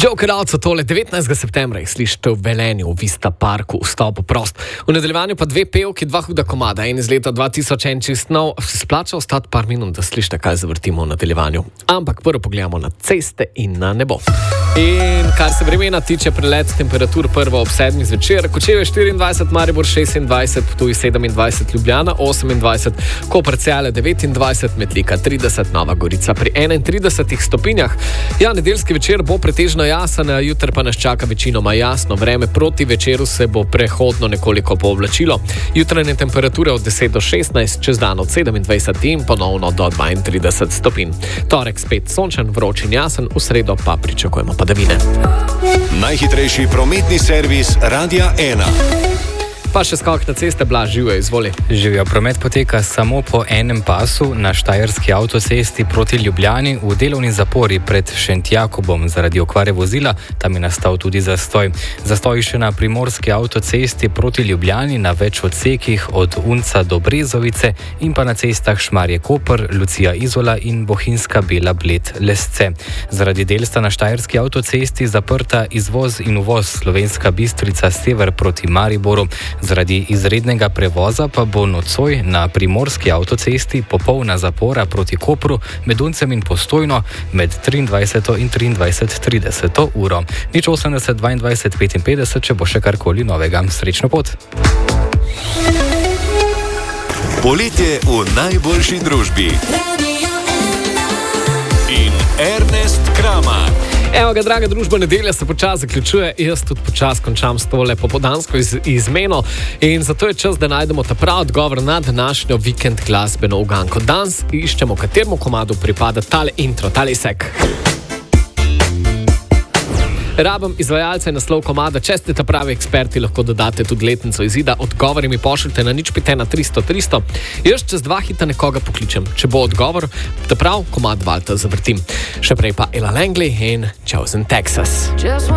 Joker Out so tole 19. septembra jih slišite v Velenju, v Vista Parku, vstop prost. V nadaljevanju pa dve pevki, dva huda komada, en iz leta 2001 čist nov. Se splača ostati par minut, da slišite, kaj zavrtimo v nadaljevanju. Ampak prvo pogledamo na ceste in na nebo. In kar se vremena tiče, prelet temperatur prvo ob 7 zvečer, Kočevje 24, Maribor 26, Ptuj 27, Ljubljana 28, Koper Celje 29, Metlika 30, Nova Gorica pri 31 stopinjah. Ja, nedeljski večer bo pretežno jasen, jutri pa nas čaka večinoma jasno vreme, proti večeru se bo prehodno nekoliko pooblačilo. Jutranje temperature od 10 do 16, čez dan od 27 in ponovno do 32 stopinj. Torek spet sončen, vroč in jasen, v sredo pa pričakujemo padavine. Najhitrejši prometni servis Radia 1. Pa še skok na ceste, Blaž, živijo, izvoli. Živijo, promet poteka samo po enem pasu na štajerski avtocesti proti Ljubljani v delovni zapori pred Šentjakobom zaradi okvare vozila. Tam je nastal tudi zastoj. Zastoj še na primorski avtocesti proti Ljubljani na več odsekih od Unca do Brezovice in pa na cestah Šmarje-Koper, Lucija-Izola in Bohinjska Bela-Bled-Lesce. Zaradi del sta na štajerski avtocesti zaprta izvoz in uvoz Slovenska Bistrica sever proti Mariboru. Zaradi izrednega prevoza pa bo nocoj na primorski avtocesti popolna zapora proti Kopru med Uncem in Postojno med 23. in 23.30 uro. Nič 80 22 55, če bo še karkoli novega. Srečno pot! Poletje v najboljši družbi. In Ernest Kramar. Evo ga, draga družba, nedelja se počas zaključuje, jaz tudi počas končam s tole popoldansko izmeno in zato je čas, da najdemo ta prav odgovor na današnjo vikend glasbeno uganko. Danes iščemo, kateremu komadu pripada tale intro, tale sek. Rabim izvajalca in naslov komada. Če ste ta pravi eksperti, lahko dodate tudi letnico izida. Odgovori mi pošljite na 051 300 300. Jaz čez 2 hita nekoga pokličem. Če bo odgovor, ta prav komad Valta zavrtim. Še prej pa Ella Langley in Chosen Texas.